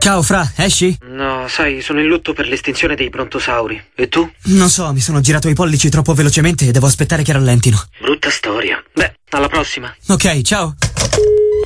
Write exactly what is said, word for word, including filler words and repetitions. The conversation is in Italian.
Ciao, Fra, esci? No, sai, sono in lutto per l'estinzione dei brontosauri. E tu? Non so, mi sono girato i pollici troppo velocemente e devo aspettare che rallentino. Brutta storia. Beh, alla prossima. Ok, ciao.